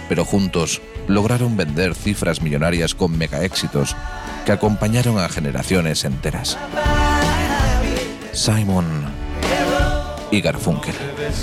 pero juntos lograron vender cifras millonarias con mega éxitos que acompañaron a generaciones enteras. Simon y Garfunkel.